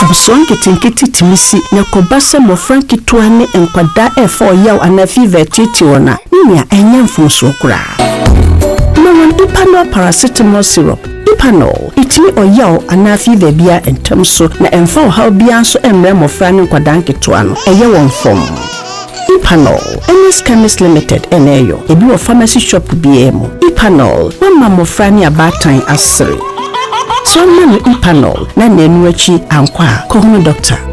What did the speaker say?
abson ketinketi timisi na kobasa mo frankitwa ne enkwada e4 yaw ana fever titi wona nya enya mfumso kura no Ipanol paracetamol syrup Ipanol itimi oyaw ana fever bia entemso na emfa how bia so emre mo fra ne enkwada nketwa no eye won fom Ipanol MS Chemist Limited eneyo ebi wo pharmacy shop biemo Ipanol mama mo fra ne abatan asere so mama Ipanol na nenu achi ankwa ko hono doctor